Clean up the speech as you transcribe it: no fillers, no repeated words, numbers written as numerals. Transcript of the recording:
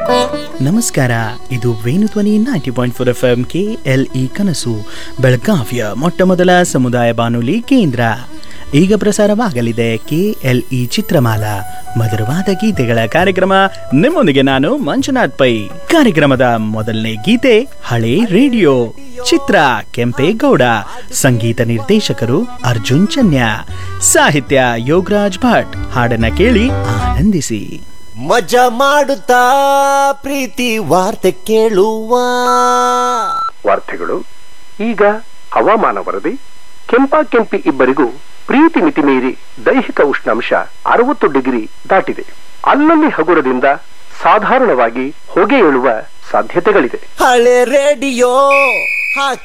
ನಮಸ್ಕಾರ, ಇದು Venudhwani 90.4 FM KLE ಕನಸು, ಬೆಳಗಾವಿಯ ಮೊಟ್ಟ ಮೊದಲ ಸಮುದಾಯ ಬಾನುಲಿ ಕೇಂದ್ರ. ಈಗ ಪ್ರಸಾರವಾಗಲಿದೆ KLE ಚಿತ್ರಮಾಲಾ, ಮಧುರವಾದ ಗೀತೆಗಳ ಕಾರ್ಯಕ್ರಮ. ನಿಮ್ಮೊಂದಿಗೆ ನಾನು ಮಂಜುನಾಥ್ ಪೈ. ಕಾರ್ಯಕ್ರಮದ ಮೊದಲನೇ ಗೀತೆ ಹಳೆ ರೇಡಿಯೋ, ಚಿತ್ರ ಕೆಂಪೇಗೌಡ, ಸಂಗೀತ ನಿರ್ದೇಶಕರು ಅರ್ಜುನ್ ಚನ್ಯ, ಸಾಹಿತ್ಯ ಯೋಗರಾಜ್ ಭಟ್. ಹಾಡನ್ನ ಕೇಳಿ ಆನಂದಿಸಿ. ಮಜಾ ಮಾಡುತ್ತಾ ಪ್ರೀತಿ ವಾರ್ತೆ ಕೇಳುವ ವಾರ್ತೆಗಳು. ಈಗ ಹವಾಮಾನ ವರದಿ. ಕೆಂಪಿ ಇಬ್ಬರಿಗೂ ಪ್ರೀತಿ ಮಿತಿ ಮೀರಿ ದೈಹಿಕ ಉಷ್ಣಾಂಶ 60 ಡಿಗ್ರಿ ದಾಟಿದೆ. ಅಲ್ಲಲ್ಲಿ ಹಗುರದಿಂದ ಸಾಧಾರಣವಾಗಿ ಹೊಗೆ ಏಳುವ ಸಾಧ್ಯತೆಗಳಿದೆ. ಹಳೆ ರೇಡಿಯೋ